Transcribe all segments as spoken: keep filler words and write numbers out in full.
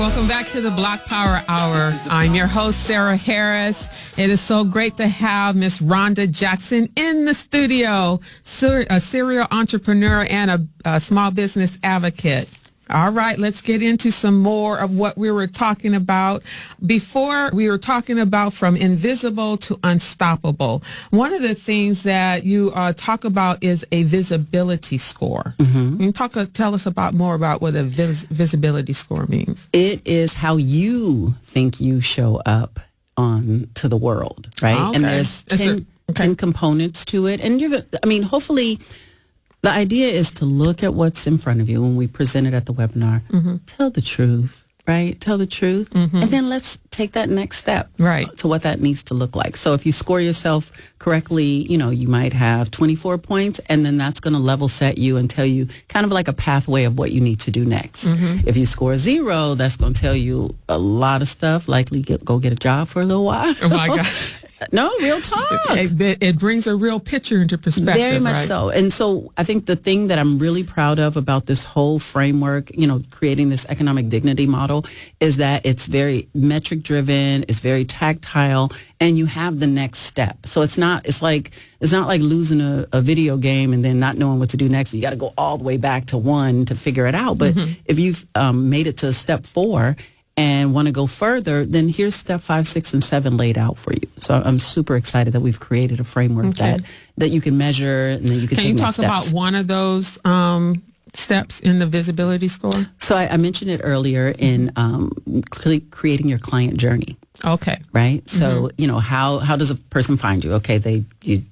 Welcome back to the Black Power Hour. I'm your host, Sarah Harris. It is so great to have Miss Rhonda Jackson in the studio, a serial entrepreneur and a, a small business advocate. All right, let's get into some more of what we were talking about. Before, we were talking about from invisible to unstoppable. One of the things that you uh, talk about is a visibility score. Mm-hmm. Can you talk, uh, tell us about more about what a vis- visibility score means? It is how you think you show up on to the world, right? Oh, okay. And there's ten, there, okay. ten components to it. And you're, I mean, hopefully, the idea is to look at what's in front of you when we present it at the webinar. Mm-hmm. Tell the truth, right? Tell the truth. Mm-hmm. And then let's take that next step right. to what that needs to look like. So if you score yourself correctly, you know, you might have twenty-four points, and then that's going to level set you and tell you kind of like a pathway of what you need to do next. Mm-hmm. If you score zero, that's going to tell you a lot of stuff, likely get, go get a job for a little while. Oh, my God. No, real talk. It, it, it brings a real picture into perspective. Very much right? so. And so I think the thing that I'm really proud of about this whole framework, you know, creating this economic dignity model, is that it's very metric driven, it's very tactile, and you have the next step. So it's not, it's like, it's not like losing a, a video game and then not knowing what to do next. You got to go all the way back to one to figure it out. But mm-hmm. if you've um, made it to step four and want to go further, then here's step five, six, and seven laid out for you. So I'm super excited that we've created a framework okay. that, that you can measure and then you can, can take you next talk steps. about one of those um, steps in the visibility score? So I, I mentioned it earlier in um, cre- creating your client journey. Okay. Right? So, Mm-hmm. you know, how, how does a person find you? Okay, they you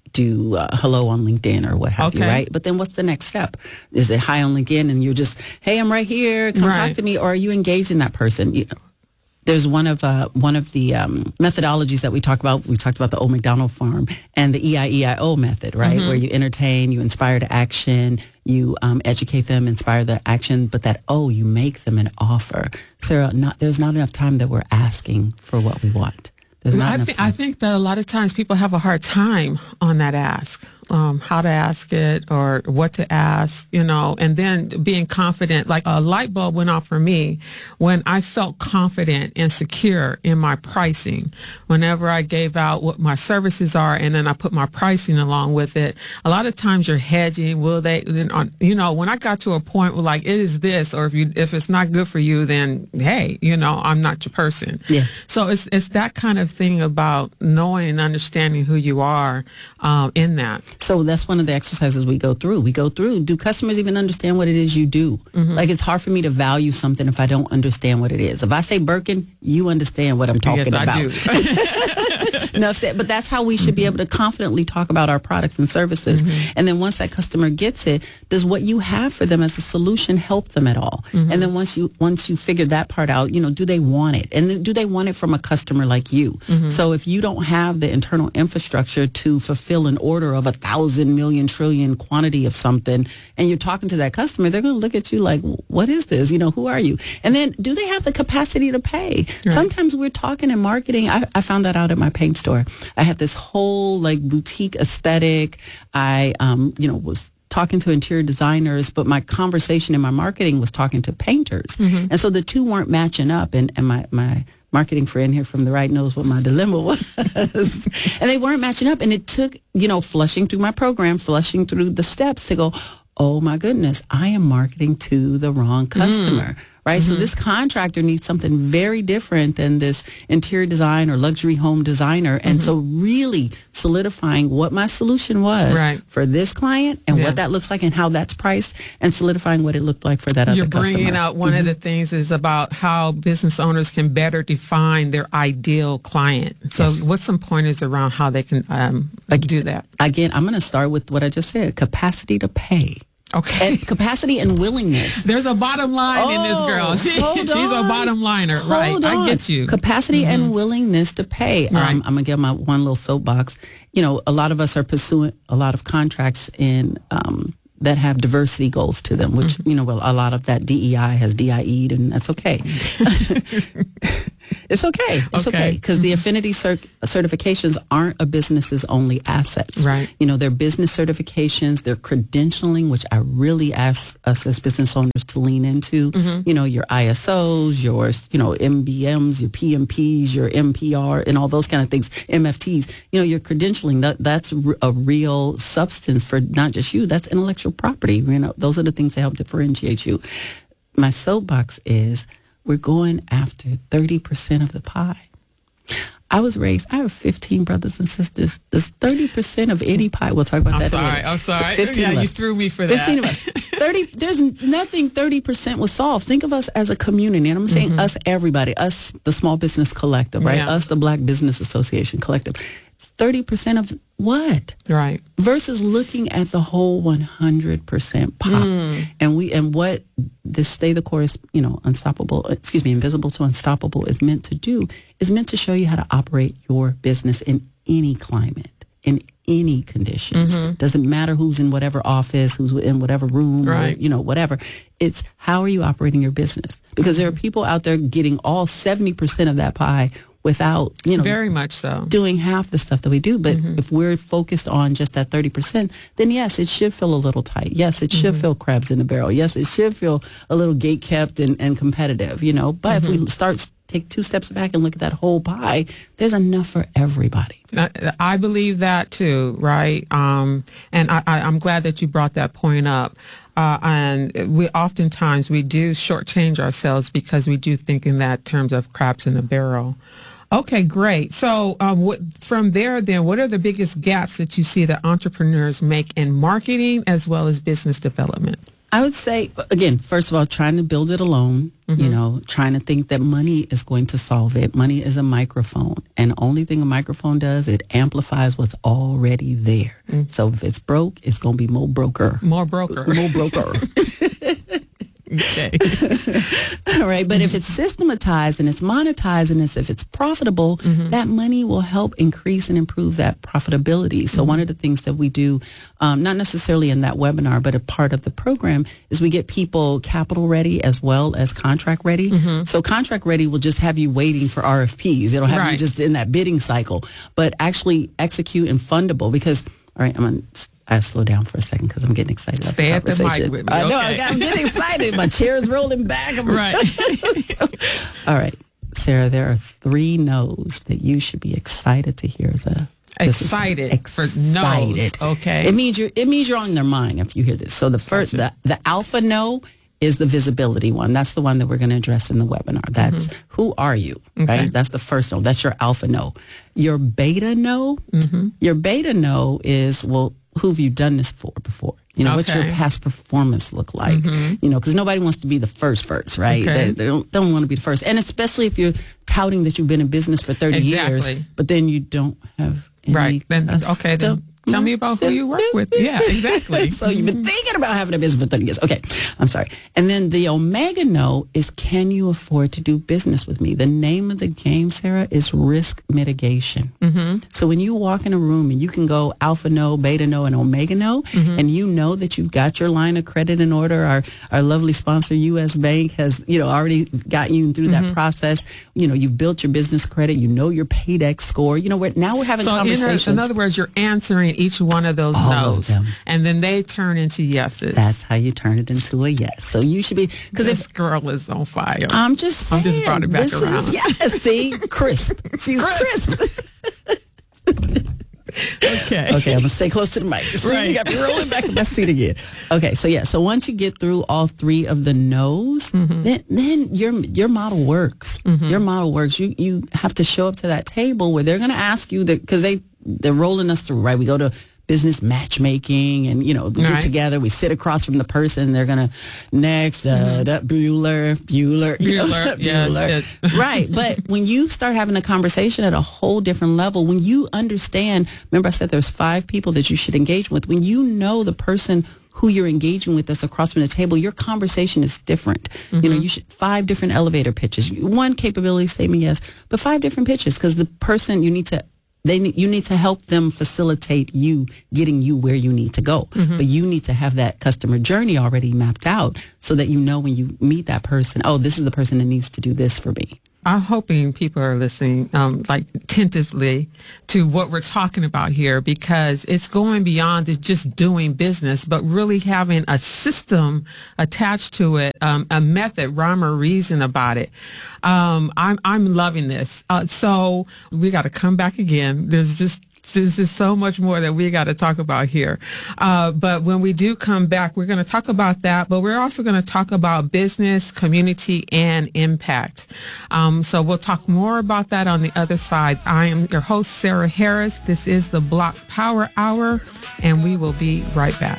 do uh, hello on LinkedIn or what have okay. you, right? But then what's the next step? Is it hi on LinkedIn and you're just, hey, I'm right here, come right. talk to me, or are you engaged in that person? You know, there's one of uh, one of the um, methodologies that we talk about. We talked about the Old McDonald Farm and the E I E I O method, right? Mm-hmm. Where you entertain, you inspire to action, you um, educate them, inspire the action, but that O, you make them an offer. Sarah, not, there's not enough time that we're asking for what we want. There's not I, enough th- time. I think that a lot of times people have a hard time on that ask. Um, how to ask it or what to ask, you know, and then being confident. Like a light bulb went off for me when I felt confident and secure in my pricing. Whenever I gave out what my services are and then I put my pricing along with it, a lot of times you're hedging. Will they, then on, you know, when I got to a point where like, it is this, or if you, if it's not good for you, then hey, you know, I'm not your person. Yeah. So it's, it's that kind of thing about knowing and understanding who you are, um, in that. So that's one of the exercises we go through. We go through, do customers even understand what it is you do? Mm-hmm. Like, it's hard for me to value something if I don't understand what it is. If I say Birkin, you understand what I'm talking yes, about. I do. Enough said. But that's how we should mm-hmm. be able to confidently talk about our products and services. Mm-hmm. And then once that customer gets it, does what you have for them as a solution help them at all? Mm-hmm. And then once you once you figure that part out, you know, do they want it? And then do they want it from a customer like you? Mm-hmm. So if you don't have the internal infrastructure to fulfill an order of a thousand million trillion quantity of something, and you're talking to that customer, they're going to look at you like, what is this? You know, who are you? And then do they have the capacity to pay? Right. Sometimes we're talking in marketing. I, I found that out at my paint store. I had this whole like boutique aesthetic. I, um, you know, was talking to interior designers, but my conversation in my marketing was talking to painters. Mm-hmm. And so the two weren't matching up. And, and my, my marketing friend here from the right knows what my dilemma was. And they weren't matching up. And it took, you know, flushing through my program, flushing through the steps to go, oh my goodness, I am marketing to the wrong customer. Mm. Right. Mm-hmm. So this contractor needs something very different than this interior design or luxury home designer. And mm-hmm. so really solidifying what my solution was right. for this client and yeah. what that looks like and how that's priced, and solidifying what it looked like for that You're other customer. You're bringing out one mm-hmm. of the things is about how business owners can better define their ideal client. So yes. what's some pointers around how they can um, again, do that? Again, I'm going to start with what I just said, capacity to pay. Okay. And capacity and willingness. There's a bottom line oh, in this girl. She, she's on. a bottom liner. Hold right. On. I get you. Capacity mm-hmm. and willingness to pay. Right. Um, I'm going to give my one little soapbox. You know, a lot of us are pursuing a lot of contracts in um, that have diversity goals to them, which, mm-hmm. you know, well, a lot of that D E I has D I E'd, and that's okay. It's okay. It's okay. Because okay. the affinity cert- certifications aren't a business's only assets. Right. You know, they're business certifications, they're credentialing, which I really ask us as business owners to lean into. Mm-hmm. You know, your I S Os, your, you know, M B Ms, your P M Ps, your M P R, and all those kind of things, M F Ts. You know, your credentialing, that that's a real substance for not just you. That's intellectual property. You know, those are the things that help differentiate you. My soapbox is we're going after thirty percent of the pie. I was raised, I have fifteen brothers and sisters. There's thirty percent of any pie. We'll talk about I'm that sorry, later. I'm sorry. fifteen yeah, of us. You threw me for that. fifteen of us. thirty, there's nothing thirty percent was solved. Think of us as a community. And I'm saying mm-hmm. us, everybody, us, the Small Business Collective, right? Yeah. Us, the Black Business Association Collective. thirty percent of what? Right. Versus looking at the whole one hundred percent pop. Mm. And we, and what this Stay the Course, you know, unstoppable, excuse me, Invisible to Unstoppable is meant to do is meant to show you how to operate your business in any climate, in any conditions. Mm-hmm. Doesn't matter who's in whatever office, who's in whatever room, right. or, you know, whatever. It's how are you operating your business? Because there are people out there getting all seventy percent of that pie without, you know, very much so, doing half the stuff that we do. But mm-hmm. if we're focused on just that thirty percent, then yes, it should feel a little tight. Yes, it should mm-hmm. feel crabs in the barrel. Yes, it should feel a little gate kept and, and competitive, you know. But mm-hmm. if we start, take two steps back and look at that whole pie, there's enough for everybody. I, I believe that too, right? Um, and I, I, I'm glad that you brought that point up. Uh, and we oftentimes we do shortchange ourselves because we do think in that terms of crabs in the barrel. Okay, great. So um, what, from there, then, what are the biggest gaps that you see that entrepreneurs make in marketing as well as business development? I would say, again, first of all, trying to build it alone, mm-hmm. you know, trying to think that money is going to solve it. Money is a microphone. And the only thing a microphone does, it amplifies what's already there. Mm-hmm. So if it's broke, it's going to be more broker. More broker. More broker. Okay. All right. But mm-hmm. if it's systematized and it's monetized and it's, if it's profitable, mm-hmm. that money will help increase and improve that profitability. So mm-hmm. one of the things that we do, um, not necessarily in that webinar, but a part of the program is we get people capital ready as well as contract ready. Mm-hmm. So contract ready will just have you waiting for R F Ps. It'll have right. you just in that bidding cycle, but actually execute and fundable because, all right, I'm going to I slow down for a second because I'm getting excited. Stay at the mic with me. I know. Okay. I'm getting excited. My chair is rolling back. I'm right. so, all right, Sarah, there are three no's that you should be excited to hear as a excited, excited for no's. Okay. It means you're it means you're on their mind if you hear this. So the first gotcha. the, the alpha no is the visibility one. That's the one that we're going to address in the webinar. That's mm-hmm. who are you, okay. right? That's the first no. That's your alpha no. Your beta no, mm-hmm. your beta no is, well, who have you done this for before? You know, okay. what's your past performance look like? Mm-hmm. You know, because nobody wants to be the first first, right? Okay. They, they don't, don't want to be the first. And especially if you're touting that you've been in business for thirty exactly. years, but then you don't have any right. Then, okay, then tell me about who you work with. Yeah, exactly. So you've been thinking about having a business for thirty years. Okay, I'm sorry. And then the omega no is, can you afford to do business with me? The name of the game, Sarah, is risk mitigation. Mm-hmm. So when you walk in a room and you can go alpha no, beta no, and omega no, mm-hmm. and you know that you've got your line of credit in order, our, our lovely sponsor, U S Bank, has, you know, already got you through mm-hmm. that process. You know, you've built your business credit. You know your paydex score. You know, we're, now we're having so conversations. In, a, in other words, you're answering each one of those All no's, of and then they turn into yeses. That's how you turn it into a yes. So you should be, because this if girl is on fire, I'm just saying, I'm just brought it back this around. Is, yes, see, crisp. She's crisp. Okay. Okay, I'm gonna stay close to the mic. See, right. You got me rolling back in my seat again. Okay, so yeah, so once you get through all three of the no's, mm-hmm. then then your your model works. Mm-hmm. Your model works. You you have to show up to that table where they're gonna ask you that, because they they're rolling us through, right? We go to business matchmaking, and you know, we right. get together, we sit across from the person, they're gonna next uh mm-hmm. that Bueller Bueller Bueller, Bueller. Yes, right. But when you start having a conversation at a whole different level, when you understand, remember I said there's five people that you should engage with, when you know the person who you're engaging with that's across from the table, your conversation is different. Mm-hmm. You know, you should five different elevator pitches, one capability statement, yes, but five different pitches, because the person you need to They you need to help them facilitate you getting you where you need to go. Mm-hmm. But you need to have that customer journey already mapped out so that you know when you meet that person, oh, this is the person that needs to do this for me. I'm hoping people are listening, um, like attentively to what we're talking about here, because it's going beyond just doing business, but really having a system attached to it, um, a method, rhyme or reason about it. Um, I'm, I'm loving this. Uh, so we got to come back again. There's just There's just so much more that we got to talk about here. Uh, but when we do come back, we're going to talk about that, but we're also going to talk about business, community, and impact. Um, so we'll talk more about that on the other side. I am your host, Sarah Harris. This is the Block Power Hour, and we will be right back.